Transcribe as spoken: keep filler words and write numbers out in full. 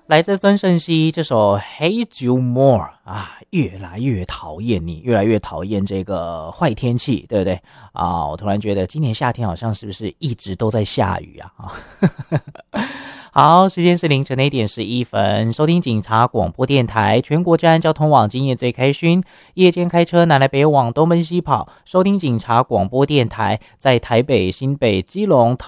来自孙盛熙这首 Hate You More 啊，越来越讨厌你，越来越讨厌这个坏天气，对不对啊？我突然觉得今年夏天好像是不是一直都在下雨啊？好，时间是凌晨的一点十一分，收听警察广播电台，全国治安交通网今夜最开勋，夜间开车南来北往东奔西跑，收听警察广播电台，在台北、新北、基隆、